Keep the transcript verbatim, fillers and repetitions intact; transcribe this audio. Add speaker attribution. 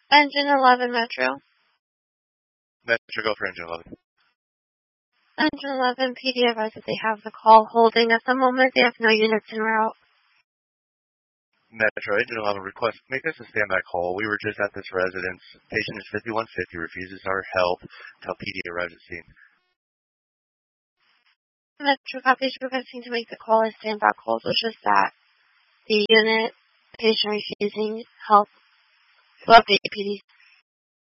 Speaker 1: Engine eleven Metro.
Speaker 2: Metro, go for engine eleven.
Speaker 1: Engine eleven, P D advised that they have the call holding at the moment. They have no units en route.
Speaker 2: Metro, engine eleven, request, make this a standby call. We were just at this residence. Patient is fifty-one fifty, refuses our help until P D arrives at scene.
Speaker 1: Metro copies requesting to make the call as standby calls, which is that the unit patient refusing help will update P D.